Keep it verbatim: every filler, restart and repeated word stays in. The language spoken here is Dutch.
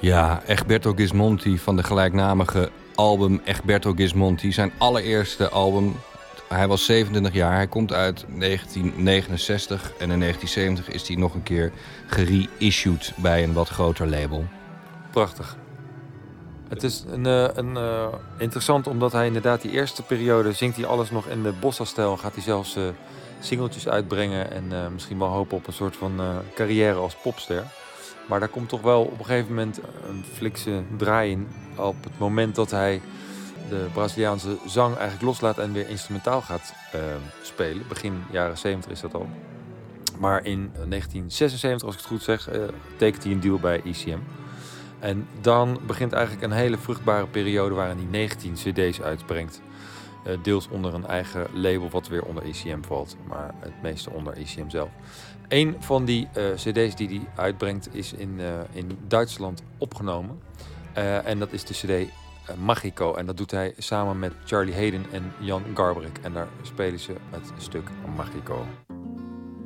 Ja, Egberto Gismonti van de gelijknamige album Egberto Gismonti. Zijn allereerste album. Hij was zevenentwintig jaar. Hij komt uit negentien negenenzestig. En in negentien zeventig is hij nog een keer gereissued bij een wat groter label. Prachtig. Het is een, uh, een, uh, interessant omdat hij inderdaad die eerste periode zingt hij alles nog in de bossa-stijl. Gaat hij zelfs uh, singeltjes uitbrengen en uh, misschien wel hopen op een soort van uh, carrière als popster. Maar daar komt toch wel op een gegeven moment een flikse draai in. Op het moment dat hij de Braziliaanse zang eigenlijk loslaat en weer instrumentaal gaat uh, spelen. Begin jaren zeventig is dat al. Maar in negentien zesenzeventig, als ik het goed zeg, uh, tekent hij een deal bij E C M. En dan begint eigenlijk een hele vruchtbare periode waarin hij negentien cd's uitbrengt. Uh, deels onder een eigen label wat weer onder E C M valt. Maar het meeste onder E C M zelf. Een van die uh, cd's die hij uitbrengt is in, uh, in Duitsland opgenomen. Uh, en dat is de cd uh, Magico. En dat doet hij samen met Charlie Haden en Jan Garbarek. En daar spelen ze het stuk Magico.